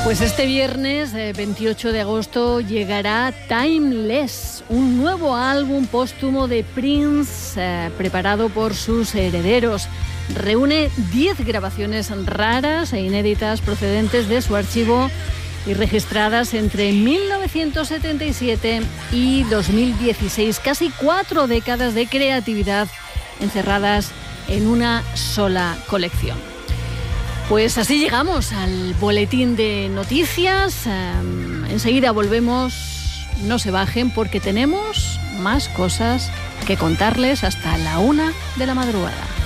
Pues este viernes 28 de agosto llegará Timeless, un nuevo álbum póstumo de Prince preparado por sus herederos. Reúne 10 grabaciones raras e inéditas procedentes de su archivo y registradas entre 1977 y 2016. Casi 4 décadas de creatividad encerradas en una sola colección. Pues así llegamos al boletín de noticias. Enseguida volvemos. No se bajen porque tenemos más cosas que contarles hasta la 1 de la madrugada.